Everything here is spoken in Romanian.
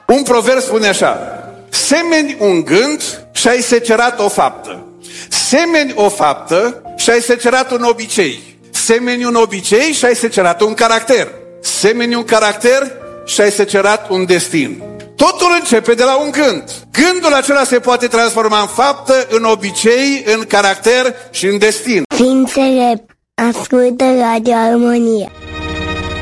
Un proverb spune așa: semeni un gând și ai secerat o faptă. Semeni o faptă și ai secerat un obicei. Semeni un obicei și ai secerat un caracter. Semeni un caracter și ai secerat un destin. Totul începe de la un gând. Gândul acela se poate transforma în faptă, în obicei, în caracter și în destin. Fii înțelept, ascultă Radio Armonia.